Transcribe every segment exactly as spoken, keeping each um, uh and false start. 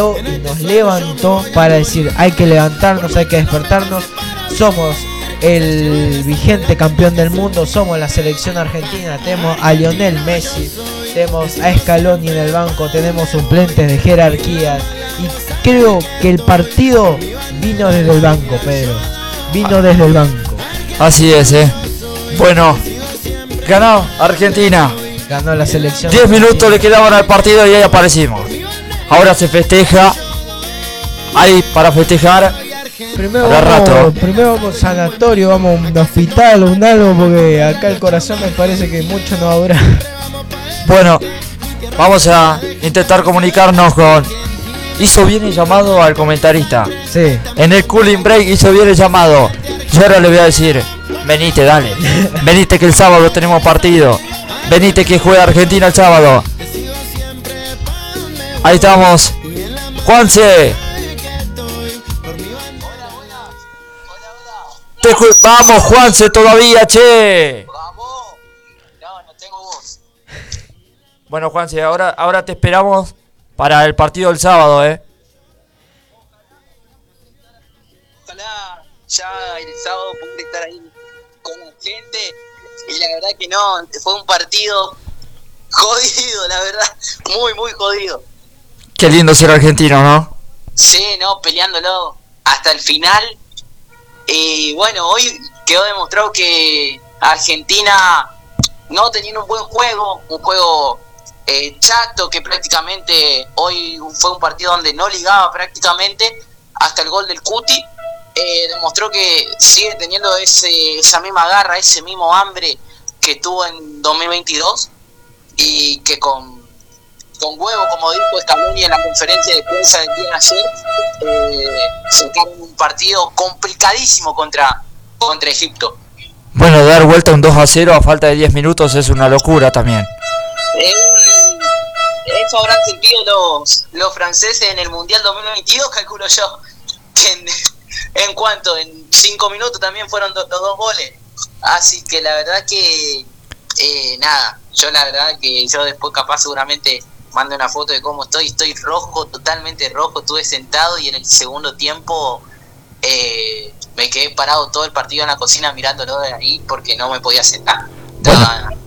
y nos levantó para decir hay que levantarnos, hay que despertarnos. Somos el vigente campeón del mundo, somos la selección argentina, tenemos a Lionel Messi, tenemos a Scaloni en el banco, tenemos suplentes de jerarquía y creo que el partido vino desde el banco, Pedro, vino desde el banco. Así es, eh. Bueno, ganó Argentina. Ganó la selección. diez minutos le quedaban al partido y ahí aparecimos. Ahora se festeja. Ahí para festejar. Primero vamos, primero vamos a sanatorio, vamos a un hospital o un algo, porque acá el corazón me parece que mucho no va a durar. Bueno, vamos a intentar comunicarnos con... Hizo bien el llamado al comentarista. Sí. En el cooling break hizo bien el llamado. Yo ahora le voy a decir, venite, dale. Venite que el sábado tenemos partido. Venite que juega Argentina el sábado. Ahí estamos. Juanse. Te ju- Vamos, Juanse, todavía, che. Vamos. No, no tengo voz. Bueno, Juanse, ahora, ahora te esperamos para el partido del sábado, eh. Ojalá ya el sábado pude estar ahí con la gente. Y la verdad que no, fue un partido jodido, la verdad. Muy, muy jodido. Qué lindo ser argentino, ¿no? Sí, no, peleándolo hasta el final. Y bueno, hoy quedó demostrado que Argentina no teniendo un buen juego, un juego eh, chato, que prácticamente hoy fue un partido donde no ligaba prácticamente hasta el gol del Cuti. Eh, demostró que sigue teniendo ese, esa misma garra, ese mismo hambre que tuvo en dos mil veintidós y que con, con huevo, como dijo Scaloni en la conferencia de prensa del día de ayer, eh, sacaron un partido complicadísimo contra, contra Egipto. Bueno, dar vuelta un dos a cero a falta de diez minutos es una locura también. Eh, eso habrán sentido los, los franceses en el Mundial dos mil veintidós, calculo yo. Que en, en cuanto, en cinco minutos también fueron do, los dos goles. Así que la verdad que, eh, nada, yo la verdad que yo después capaz seguramente mando una foto de cómo estoy. Estoy rojo, totalmente rojo, estuve sentado y en el segundo tiempo eh, me quedé parado todo el partido en la cocina mirándolo de ahí porque no me podía sentar. Estaba, bueno.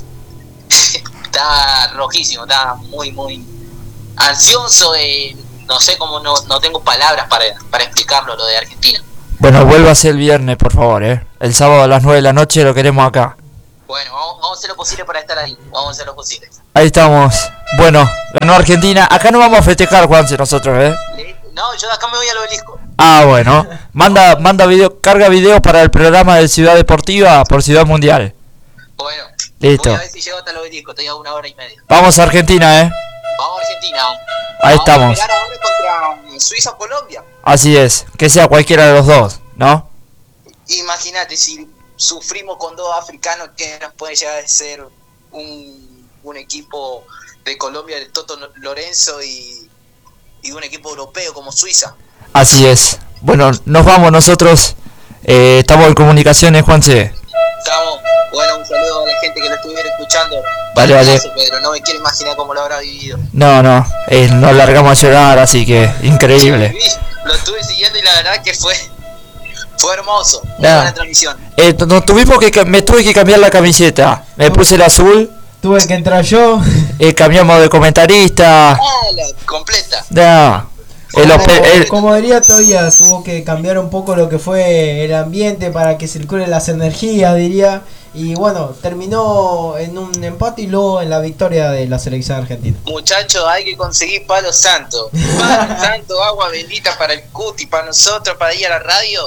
Estaba rojísimo, estaba muy, muy ansioso. Eh, no sé cómo, no, no tengo palabras para, para explicarlo, lo de Argentina. Bueno, vuélvase el viernes, por favor, ¿eh? El sábado a las nueve de la noche lo queremos acá. Bueno, vamos, vamos a hacer lo posible para estar ahí. Vamos a hacer lo posible. Ahí estamos. Bueno, ganó Argentina. Acá no vamos a festejar, Juanse, nosotros, ¿eh? No, yo de acá me voy al obelisco. Ah, bueno. Manda, manda video, carga videos para el programa de Ciudad Deportiva por Ciudad Mundial. Bueno, listo. Voy a ver si llego hasta el obelisco. Estoy a una hora y media. Vamos a Argentina, ¿eh? Vamos a Argentina. Ahí vamos estamos. A ahora contra Suiza o Colombia. Así es. Que sea cualquiera de los dos, ¿no? Imagínate si sufrimos con dos africanos, que nos puede llegar a ser un, un equipo de Colombia, de Toto Lorenzo y, y un equipo europeo como Suiza. Así es. Bueno, nos vamos nosotros. Eh, estamos en comunicaciones, Juanse. Estamos. Bueno, un saludo a la gente que lo estuviera escuchando. Vale, vale. Pedro, no me quiero imaginar cómo lo habrá vivido. No, no. Eh, nos largamos a llorar, así que increíble. Sí, lo estuve siguiendo y la verdad que fue fue hermoso. Muy Nah. buena transmisión. Eh, nos tuvimos que me tuve que cambiar la camiseta. Me puse el azul. Tuve que entrar yo. Eh, cambiamos de comentarista. Ah, la completa. No. El, Como, el, como diría Tobias, tuvo que cambiar un poco lo que fue el ambiente para que circulen las energías, diría. Y bueno, terminó en un empate y luego en la victoria de la selección argentina. Muchachos, hay que conseguir palo santo. Palo santo, agua bendita para el Cuti, para nosotros, para ir a la radio.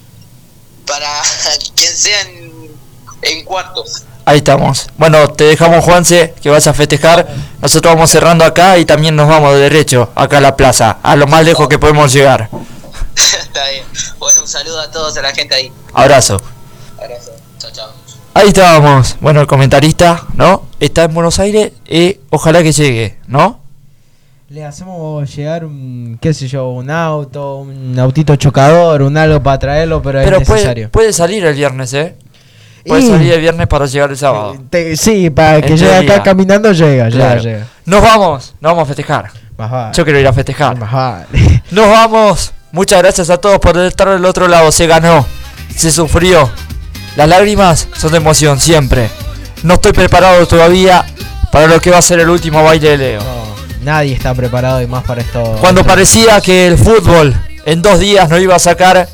Para quien sea en, en cuartos. Ahí estamos. Bueno, te dejamos, Juanse, que vas a festejar. Nosotros vamos cerrando acá y también nos vamos de derecho acá a la plaza, a lo más lejos que podemos llegar. Está bien. Bueno, un saludo a todos, a la gente ahí. Abrazo. Abrazo. Chao, chao. Ahí estábamos. Bueno, el comentarista, ¿no? Está en Buenos Aires y ojalá que llegue, ¿no? Le hacemos llegar un, qué sé yo, un auto, un autito chocador, un algo para traerlo, pero, Pero es puede, necesario. puede salir el viernes, ¿eh? Puede Y- salir el viernes para llegar el sábado. Te- sí, para que En llegue teoría. acá caminando llega, llega, Claro. llega. Nos vamos, nos vamos a festejar. Más vale. Yo quiero ir a festejar. Más vale. Nos vamos. Muchas gracias a todos por estar del otro lado. Se ganó, se sufrió. Las lágrimas son de emoción siempre. No estoy preparado todavía para lo que va a ser el último baile de Leo. No, nadie está preparado y más para esto. Cuando parecía que el fútbol en dos días no iba a sacar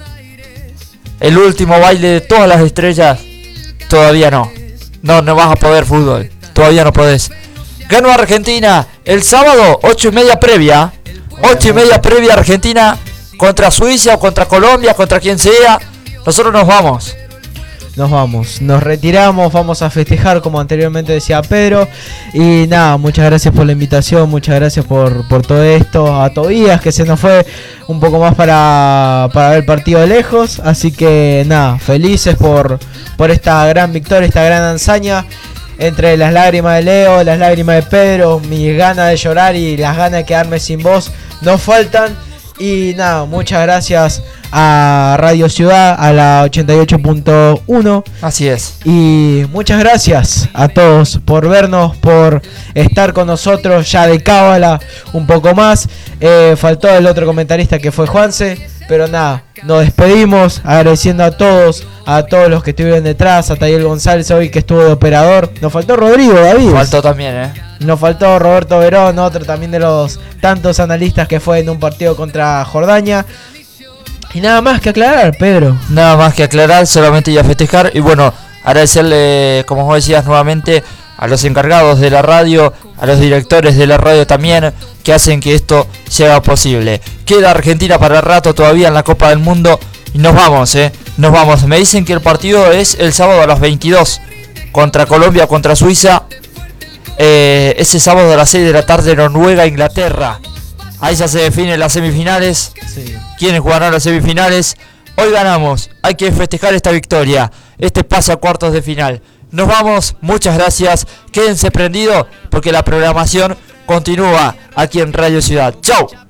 el último baile de todas las estrellas, todavía no. No, no vas a poder fútbol. Todavía no podés. Ganó Argentina el sábado, ocho y media previa. Ocho y media previa Argentina contra Suiza o contra Colombia, contra quien sea. Nosotros nos vamos. Nos vamos, nos retiramos, vamos a festejar como anteriormente decía Pedro. Y nada, muchas gracias por la invitación, muchas gracias por, por todo esto. A Tobías, que se nos fue un poco más para, para ver el partido de lejos. Así que nada, felices por, por esta gran victoria, esta gran hazaña. Entre las lágrimas de Leo, las lágrimas de Pedro, mis ganas de llorar y las ganas de quedarme sin voz nos faltan. Y nada, muchas gracias a Radio Ciudad, a la ochenta y ocho punto uno. Así es. Y muchas gracias a todos por vernos, por estar con nosotros ya de cábala un poco más. Eh, faltó el otro comentarista que fue Juanse. Pero nada, nos despedimos agradeciendo a todos, a todos los que estuvieron detrás, a Tayel González hoy que estuvo de operador. Nos faltó Rodrigo, David. Faltó también, eh. Nos faltó Roberto Verón, otro también de los tantos analistas que fue en un partido contra Jordania. Y nada más que aclarar, Pedro. Nada más que aclarar, solamente iba a festejar. Y bueno, agradecerle, como vos decías nuevamente, a los encargados de la radio, a los directores de la radio también, que hacen que esto sea posible. Queda Argentina para el rato todavía en la Copa del Mundo. Y nos vamos, eh. Nos vamos. Me dicen que el partido es el sábado a las veintidós. Contra Colombia, contra Suiza. Eh, ese sábado a las seis de la tarde, Noruega, Inglaterra. Ahí ya se definen las semifinales. Sí. ¿Quiénes jugarán las semifinales? Hoy ganamos. Hay que festejar esta victoria. Este paso a cuartos de final. Nos vamos. Muchas gracias. Quédense prendidos porque la programación continúa aquí en Radio Ciudad. ¡Chau!